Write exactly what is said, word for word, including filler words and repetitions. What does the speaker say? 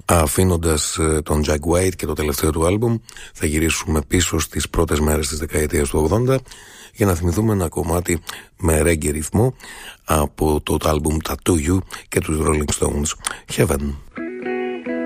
Αφήνοντας τον Jack White και το τελευταίο του άλμπουμ, θα γυρίσουμε πίσω στις πρώτες μέρες της δεκαετίας του ογδόντα για να θυμηθούμε ένα κομμάτι με reggae ρυθμό από το άλμπουμ Tattoo You και τους Rolling Stones, Heaven.